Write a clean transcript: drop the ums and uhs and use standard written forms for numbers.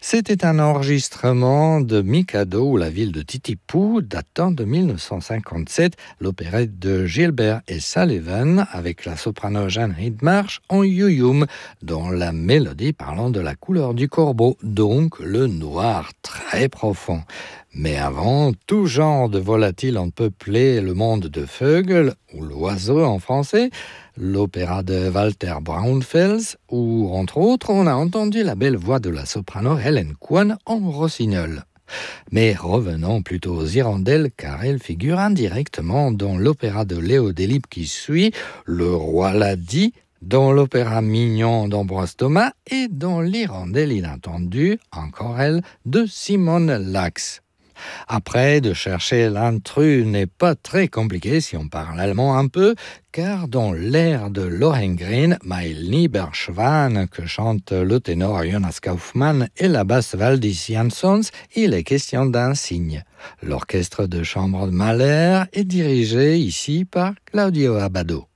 C'était un enregistrement de Mikado ou la ville de Titipu datant de 1957, l'opérette de Gilbert et Sullivan avec la soprano Jeanne Hindmarch en Yuyum, dont la mélodie parlant de la couleur du corbeau, donc le noir très profond. Mais avant, tout genre de volatiles ont peuplé le monde de Vögel, ou l'oiseau en français, l'opéra de Walter Braunfels, où, entre autres, on a entendu la belle voix de la soprano Helen Kwan en rossignol. Mais revenons plutôt aux hirondelles, car elles figurent indirectement dans l'opéra de Léo Delibes qui suit, Le Roi l'a dit, dans l'opéra Mignon d'Ambroise Thomas et dans l'hirondelle inattendue, encore elle, de Simone Lax. Après, de chercher l'intrus n'est pas très compliqué si on parle allemand un peu, car dans l'air de Lohengrin, Mein lieber Schwan, que chante le ténor Jonas Kaufmann et la basse Valdis Janssons, il est question d'un cygne. L'orchestre de chambre de Mahler est dirigé ici par Claudio Abbado.